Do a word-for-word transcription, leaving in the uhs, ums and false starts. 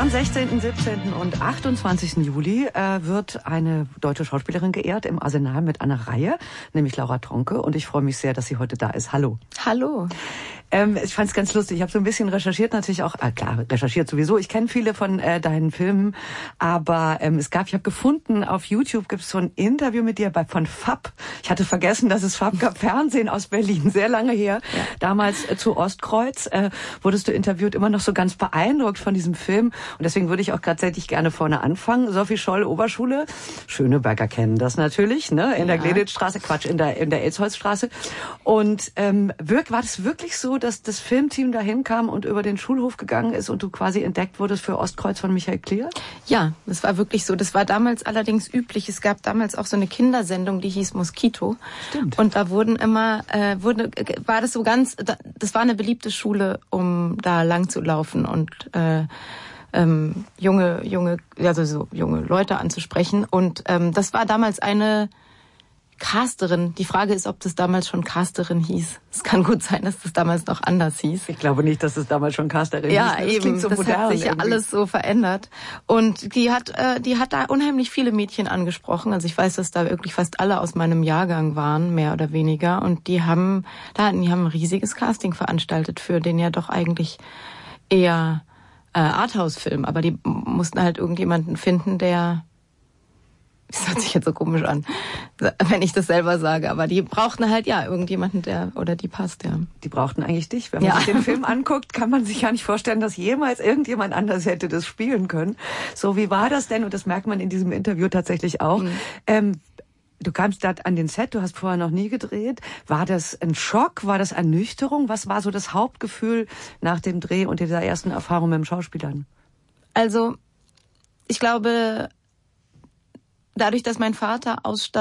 Am sechzehnten, siebzehnten und achtundzwanzigsten Juli äh, wird eine deutsche Schauspielerin geehrt im Arsenal mit einer Reihe, nämlich Laura Tronke. Und ich freue mich sehr, dass sie heute da ist. Hallo. Hallo. Ähm, ich fand es ganz lustig. Ich habe so ein bisschen recherchiert, natürlich auch, äh, klar, recherchiert sowieso. Ich kenne viele von äh, deinen Filmen, aber ähm, es gab, ich habe gefunden, auf YouTube gibt es so ein Interview mit dir bei von Fab. Ich hatte vergessen, dass es Fab gab, Fernsehen aus Berlin, sehr lange her. Ja. Damals äh, zu Ostkreuz äh, wurdest du interviewt, immer noch so ganz beeindruckt von diesem Film. Und deswegen würde ich auch tatsächlich gerne vorne anfangen. Sophie Scholl, Oberschule. Schöneberger kennen das natürlich, ne? In ja. der Gleditzstraße, Quatsch, in der in der Elsholzstraße. Und ähm, wirk, war das wirklich so, dass das Filmteam dahin kam und über den Schulhof gegangen ist und du quasi entdeckt wurdest für Ostkreuz von Michael Klier? Ja, das war wirklich so. Das war damals allerdings üblich. Es gab damals auch so eine Kindersendung, die hieß Moskito. Stimmt. Und da wurden immer, äh, wurde, war das so ganz, das war eine beliebte Schule, um da lang zu laufen und äh, ähm, junge, junge, also so junge Leute anzusprechen. Und ähm, das war damals eine Casterin. Die Frage ist, ob das damals schon Casterin hieß. Es kann gut sein, dass das damals noch anders hieß. Ich glaube nicht, dass es damals schon Casterin ja, hieß. Ja, eben. So das modern hat sich ja irgendwie. alles so verändert. Und die hat, äh, die hat da unheimlich viele Mädchen angesprochen. Also ich weiß, dass da wirklich fast alle aus meinem Jahrgang waren, mehr oder weniger. Und die haben, da, die haben ein riesiges Casting veranstaltet für den ja doch eigentlich eher äh, Arthouse-Film. Aber die mussten halt irgendjemanden finden, der... Das hört sich jetzt so komisch an, wenn ich das selber sage. Aber die brauchten halt, ja, irgendjemanden, der oder die passt, ja. Die brauchten eigentlich dich. Wenn man ja. sich den Film anguckt, kann man sich ja nicht vorstellen, dass jemals irgendjemand anders hätte das spielen können. So, wie war das denn? Und das merkt man in diesem Interview tatsächlich auch. Mhm. Ähm, du kamst da an den Set, du hast vorher noch nie gedreht. War das ein Schock? War das Ernüchterung? Was war so das Hauptgefühl nach dem Dreh und dieser ersten Erfahrung mit dem Schauspielern? Also, ich glaube... Dadurch, dass mein Vater aus